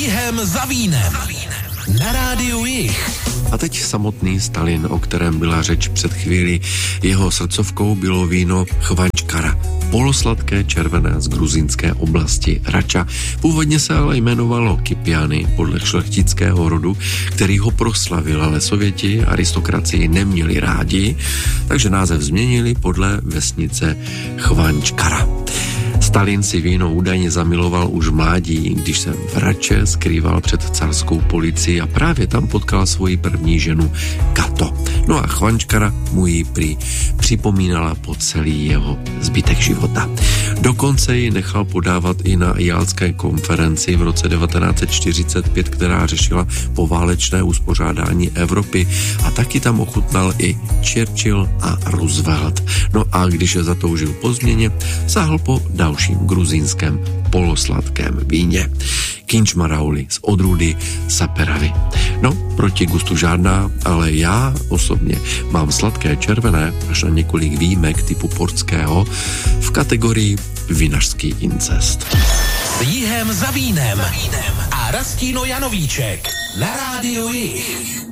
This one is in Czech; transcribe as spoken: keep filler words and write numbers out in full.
Jihem za vínem. Na rádiu Jih. A teď samotný Stalin, o kterém byla řeč před chvíli. Jeho srdcovkou bylo víno Chvančkara, polosladké červené z gruzínské oblasti Rača. Původně se ale jmenovalo Kypiany podle šlechtického rodu, který ho proslavil, ale Sověti aristokracii neměli rádi, takže název změnili podle vesnice Chvančkara. Stalin si víno údajně zamiloval už v mládí, když se v Rače skrýval před carskou policií a právě tam potkal svoji první ženu Kato. No a Chvančkara mu ji prý připomínala po celý jeho zbytek života. Dokonce ji nechal podávat i na Jalské konferenci v roce devatenáct set čtyřicet pět, která řešila poválečné uspořádání Evropy, a taky tam ochutnal i Churchill a Roosevelt. No a když je zatoužil po změně, sáhl po dalším gruzínském polosladkém víně. Kinčmarauli z odrůdy Saperavy. No, proti gustu žádná, ale já osobně mám sladké červené až na několik výjimek typu portského v kategorii vinařský incest. S Jihem za vínem a Rastíno Janovíček na rádiu Jih.